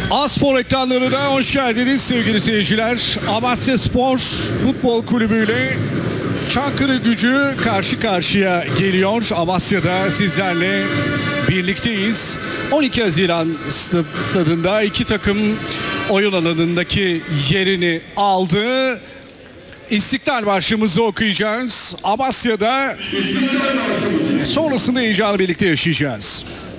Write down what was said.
A-Spor ekranlarına hoş geldiniz sevgili seyirciler. Amasya Spor Futbol Kulübü ile Çankırıgücü karşı karşıya geliyor. Amasya'da sizlerle birlikteyiz. 12 Haziran stadında iki takım oyun alanındaki yerini aldı. İstiklal Marşımızı okuyacağız. Amasya'da sonrasında heyecanı birlikte yaşayacağız.